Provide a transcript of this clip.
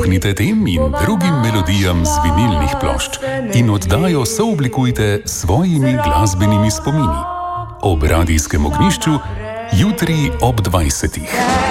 Prisluhnite tem in drugim melodijam z vinilnih plošč in oddajo sooblikujte s svojimi glasbenimi spomini. Ob radijskem ognjišču jutri ob 20.